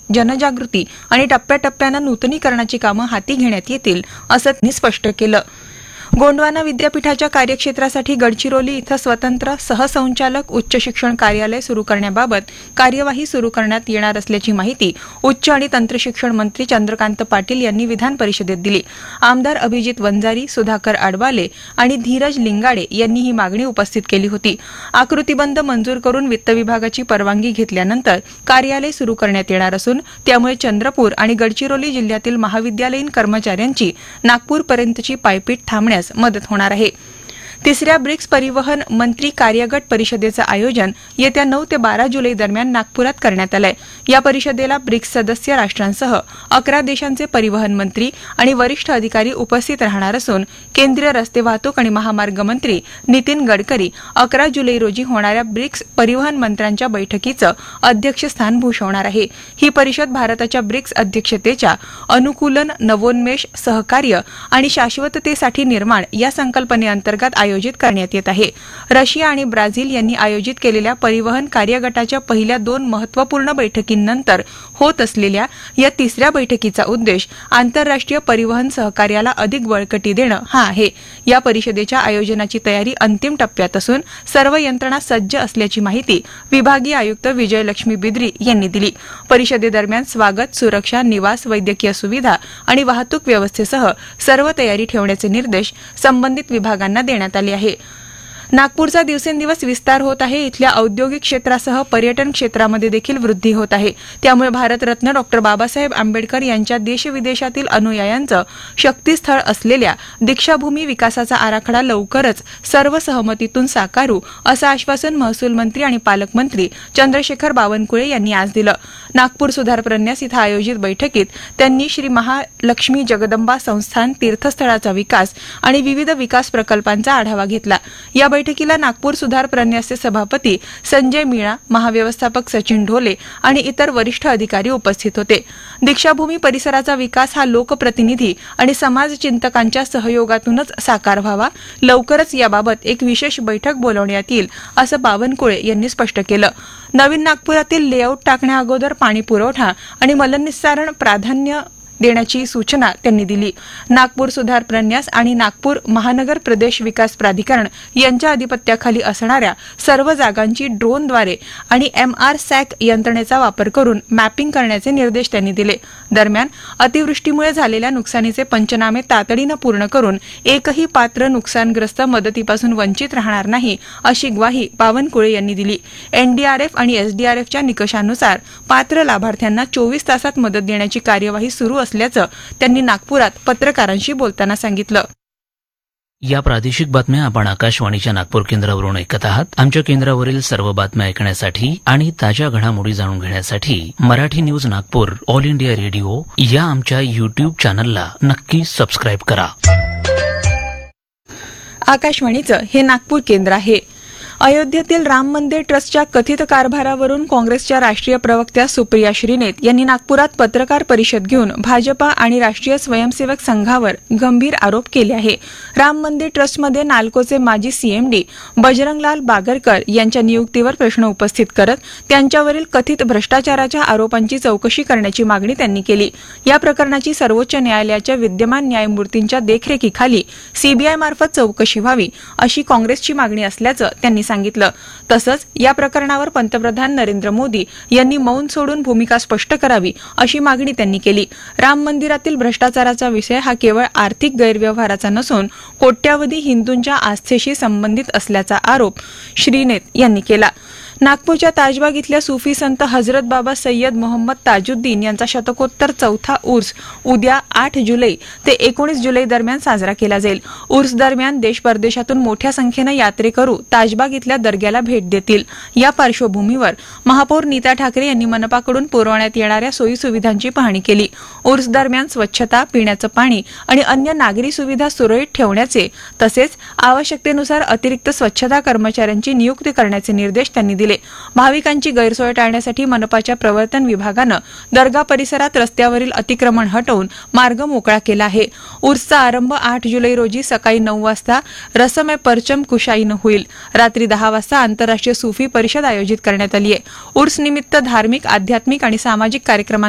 जनजागृती आणि टप्प्याटप्प्यानं नूतनीकरणाची कामं हाती घेण्यात येतील असं त्यांनी स्पष्ट केलं. गोंडवाना विद्यापीठाच्या कार्यक्षेत्रासाठी गडचिरोली इथं स्वतंत्र सहसंचालक उच्च शिक्षण कार्यालय सुरू करण्याबाबत कार्यवाही सुरू करण्यात येणार असल्याची माहिती उच्च आणि तंत्रशिक्षण मंत्री चंद्रकांत पाटील यांनी विधान परिषदेत दिली. आमदार अभिजित वंजारी, सुधाकर आडवाले आणि धीरज लिंगाडे यांनी ही मागणी उपस्थित केली होती. आकृतीबंध मंजूर करून वित्त विभागाची परवानगी घेतल्यानंतर कार्यालय सुरू करण्यात येणार असून त्यामुळे चंद्रपूर आणि गडचिरोली जिल्ह्यातील महाविद्यालयीन कर्मचाऱ्यांची नागपूरपर्यंतची पायपीट थांबण्यास मदत होणार आहे. तिसऱ्या ब्रिक्स परिवहन मंत्री कार्यगट परिषदेचं आयोजन येत्या 9 ते 12 जुलै दरम्यान नागपुरात करण्यात आलंय. या परिषदेला ब्रिक्स सदस्य राष्ट्रांसह 11 देशांचे परिवहन मंत्री आणि वरिष्ठ अधिकारी उपस्थित राहणार असून केंद्रीय रस्ते वाहतूक आणि महामार्ग मंत्री नितीन गडकरी 11 जुलै रोजी होणाऱ्या ब्रिक्स परिवहन मंत्र्यांच्या बैठकीचं अध्यक्षस्थान भूषवणार आहे. ही परिषद भारताच्या ब्रिक्स अध्यक्षतेच्या अनुकूलन, नवोन्मेष, सहकार्य आणि शाश्वततेसाठी निर्माण या संकल्पनेअंतर्गत आयोजित करण्यात येत आहे. रशिया आणि ब्राझील यांनी आयोजित केलेल्या परिवहन कार्यगटाच्या पहिल्या 2 महत्वपूर्ण बैठकींनंतर होत असलेल्या या तिसऱ्या बैठकीचा उद्देश आंतरराष्ट्रीय परिवहन सहकार्याला अधिक बळकटी देणं हा आहे. या परिषदेच्या आयोजनाची तयारी अंतिम टप्प्यात असून सर्व यंत्रणा सज्ज असल्याची माहिती विभागीय आयुक्त विजयलक्ष्मी बिद्री यांनी दिली. परिषदेदरम्यान स्वागत, सुरक्षा, निवास, वैद्यकीय सुविधा आणि वाहतूक व्यवस्थेसह सर्व तयारी ठेवण्याचे निर्देश संबंधित विभागांना देण्यात आले आहे. नागपूरचा दिवसेंदिवस विस्तार होत आहे. इथल्या औद्योगिक क्षेत्रासह पर्यटन क्षेत्रामध्ये देखील वृद्धी होत आहे. त्यामुळे भारतरत्न डॉ. बाबासाहेब आंबेडकर यांच्या देशविदेशातील अनुयायांचं शक्तीस्थळ असलेल्या दीक्षाभूमी विकासाचा आराखडा लवकरच सर्व सहमतीतून साकारू असं आश्वासन महसूल मंत्री आणि पालकमंत्री चंद्रशेखर बावनकुळे यांनी आज दिलं. नागपूर सुधार प्रन्यास इथं आयोजित बैठकीत त्यांनी श्री महालक्ष्मी जगदंबा संस्थान तीर्थस्थळाचा विकास आणि विविध विकास प्रकल्पांचा आढावा घेतला. या बैठकीला नागपूर सुधार प्रन्यासचे सभापती संजय मीणा, महाव्यवस्थापक सचिन ढोले आणि इतर वरिष्ठ अधिकारी उपस्थित होते. दीक्षाभूमी परिसराचा विकास हा लोकप्रतिनिधी आणि समाजचिंतकांच्या सहयोगातूनच साकार व्हावा. लवकरच याबाबत एक विशेष बैठक बोलावण्यात येईल असं बावनकुळे यांनी स्पष्ट केलं. नवीन नागपुरातील लेआउट टाकण्याअगोदर पाणी पुरवठा आणि मलनिस्सारण प्राधान्य देण्याची सूचना त्यांनी दिली. नागपूर सुधार प्रन्यास आणि नागपूर महानगर प्रदेश विकास प्राधिकरण यांच्या अधिपत्याखाली असणाऱ्या सर्व जागांची ड्रोनद्वारे आणि MR-SAC यंत्रणेचा वापर करून मॅपिंग करण्याचे निर्देश त्यांनी दिले. दरम्यान अतिवृष्टीमुळे झालेल्या नुकसानीचे पंचनामे तातडीनं पूर्ण करून एकही पात्र नुकसानग्रस्त मदतीपासून वंचित राहणार नाही अशी ग्वाही बावनकुळे यांनी दिली. NDRF आणि SDRFच्या निकषानुसार पात्र लाभार्थ्यांना 24 तासात मदत देण्याची कार्यवाही सुरू असल्याचं त्यांनी नागपुरात पत्रकारांशी बोलताना सांगितलं. या प्रादेशिक बातम्या आपण आकाशवाणीच्या नागपूर केंद्रावरून ऐकत आहात. आमच्या केंद्रावरील सर्व बातम्या ऐकण्यासाठी आणि ताज्या घडामोडी जाणून घेण्यासाठी Marathi news Nagpur all India radio या आमच्या युट्यूब चॅनलला नक्की सबस्क्राईब करा. आकाशवाणीचं हे नागपूर केंद्र आहे. अयोध्येतील राम मंदिर ट्रस्टच्या कथित कारभारावरून काँग्रेसच्या राष्ट्रीय प्रवक्त्या सुप्रिया श्रीनेत यांनी नागपुरात पत्रकार परिषद घेऊन भाजपा आणि राष्ट्रीय स्वयंसेवक संघावर गंभीर आरोप केले आहे. राम मंदिर ट्रस्टमध्ये नाल्कोचे माजी CMD बजरंगलाल बागरकर यांच्या नियुक्तीवर प्रश्न उपस्थित करत त्यांच्यावरील कथित भ्रष्टाचाराच्या आरोपांची चौकशी करण्याची मागणी त्यांनी केली. या प्रकरणाची सर्वोच्च न्यायालयाच्या विद्यमान न्यायमूर्तींच्या देखरेखीखाली CBI मार्फत चौकशी व्हावी अशी काँग्रेसची मागणी असल्याचं त्यांनी सांगितलं. तसंच या प्रकरणावर पंतप्रधान नरेंद्र मोदी यांनी मौन सोडून भूमिका स्पष्ट करावी अशी मागणी त्यांनी केली. राम मंदिरातील भ्रष्टाचाराचा विषय हा केवळ आर्थिक गैरव्यवहाराचा नसून कोट्यावधी हिंदूंच्या आस्थेशी संबंधित असल्याचा आरोप श्रीनेत यांनी केला. नागपूरच्या ताजबाग इथल्या सुफी संत हजरत बाबा सय्यद मोहम्मद ताजुद्दीन यांचा शतकोत्तर 4था उर्स उद्या 8 जुलै ते 19 जुलै दरम्यान साजरा केला जाईल. उर्स दरम्यान देश परदेशातून मोठ्या संख्येनं यात्रेकरू ताजबाग इथल्या दर्ग्याला भेट देतील. या पार्श्वभूमीवर महापौर नीता ठाकरे यांनी मनपाकडून पुरवण्यात येणाऱ्या सोयीसुविधांची पाहणी केली. उर्स दरम्यान स्वच्छता, पिण्याचं पाणी आणि अन्य नागरी सुविधा सुरळीत ठेवण्याचे तसेच आवश्यकतेनुसार अतिरिक्त स्वच्छता कर्मचाऱ्यांची नियुक्ती करण्याचे निर्देश त्यांनी दिले. भाविकांची गैरसोय टाळण्यासाठी मनपाच्या प्रवर्तन विभागानं दर्गा परिसरात रस्त्यावरील अतिक्रमण हटवून मार्ग मोकळा केला आहे. उर्सचा आरंभ 8 जुलै रोजी सकाळी 9 वाजता रसम परचम कुशाईनं होईल. रात्री 10 वाजता आंतरराष्ट्रीय सुफी परिषद आयोजित करण्यात आली आहे. उर्स निमित्त धार्मिक, आध्यात्मिक आणि सामाजिक कार्यक्रमांचं